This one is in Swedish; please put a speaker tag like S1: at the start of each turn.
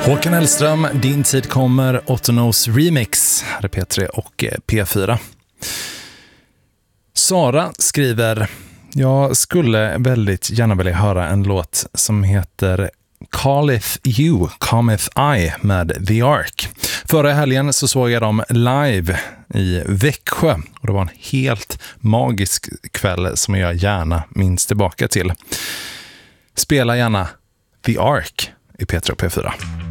S1: Håkan Hellström, Din tid kommer, Ottonos remix, här är P3 och P4. Sara skriver: jag skulle väldigt gärna vilja höra en låt som heter Calleth You, Cometh I med The Ark. Förra helgen så såg jag dem live i Växjö och det var en helt magisk kväll som jag gärna minns tillbaka till. Spela gärna The Ark i P3 och P4.